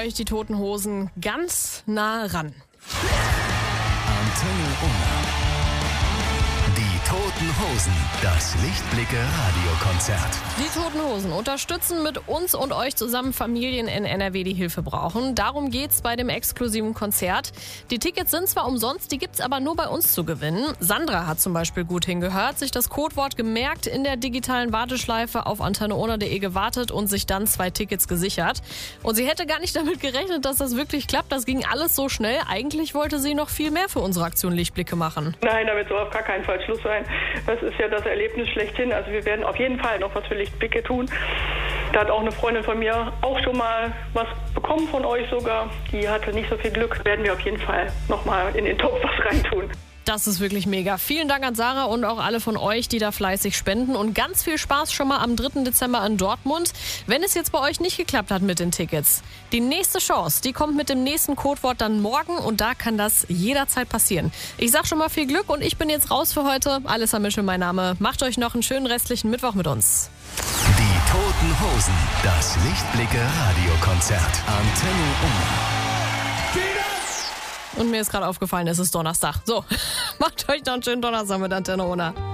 euch die Toten Hosen ganz nah ran. Antenne Unna. Die Toten Hosen, das Lichtblicke-Radiokonzert. Die Toten Hosen unterstützen mit uns und euch zusammen Familien in NRW, die Hilfe brauchen. Darum geht's bei dem exklusiven Konzert. Die Tickets sind zwar umsonst, die gibt's aber nur bei uns zu gewinnen. Sandra hat zum Beispiel gut hingehört, sich das Codewort gemerkt, in der digitalen Warteschleife auf antenneona.de gewartet und sich dann 2 Tickets gesichert. Und sie hätte gar nicht damit gerechnet, dass das wirklich klappt. Das ging alles so schnell. Eigentlich wollte sie noch viel mehr für unsere Aktion Lichtblicke machen. Nein, damit soll auf gar keinen Fall Schluss sein. Das ist ja das Erlebnis schlechthin. Also wir werden auf jeden Fall noch was für Lichtblicke tun. Da hat auch eine Freundin von mir auch schon mal was bekommen von euch sogar. Die hatte nicht so viel Glück. Werden wir auf jeden Fall noch mal in den Topf was reintun. Das ist wirklich mega. Vielen Dank an Sarah und auch alle von euch, die da fleißig spenden. Und ganz viel Spaß schon mal am 3. Dezember in Dortmund, wenn es jetzt bei euch nicht geklappt hat mit den Tickets. Die nächste Chance, die kommt mit dem nächsten Codewort dann morgen und da kann das jederzeit passieren. Ich sag schon mal viel Glück und ich bin jetzt raus für heute. Alissa Mischel mein Name. Macht euch noch einen schönen restlichen Mittwoch mit uns. Die Toten Hosen, das Lichtblicke-Radiokonzert. Antenne Unna. Und mir ist gerade aufgefallen, es ist Donnerstag. So, macht euch noch einen schönen Donnerstag mit Antenne Unna.